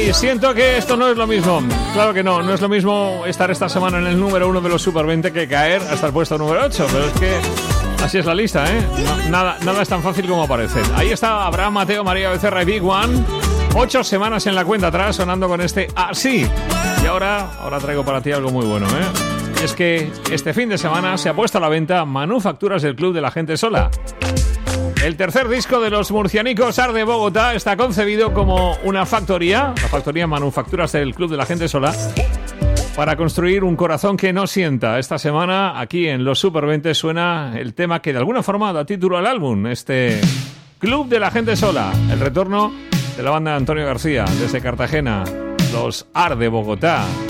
Y siento que esto no es lo mismo. Claro que no es lo mismo estar esta semana en el número 1 de los Super 20 que caer hasta el puesto número 8. Pero es que así es la lista, ¿eh? Nada es tan fácil como parece. Ahí está Abraham Mateo, María Becerra y Big One. 8 semanas en la cuenta atrás sonando con este Así. Y ahora traigo para ti algo muy bueno, ¿eh? Y es que este fin de semana se ha puesto a la venta Manufacturas del Club de la Gente Sola. El tercer disco de los murcianicos Ar de Bogotá está concebido como una factoría, la factoría Manufacturas del Club de la Gente Sola, para construir un corazón que no sienta. Esta semana, aquí en los Super 20, suena el tema que de alguna forma da título al álbum, este Club de la Gente Sola, el retorno de la banda de Antonio García, desde Cartagena, los Ar de Bogotá.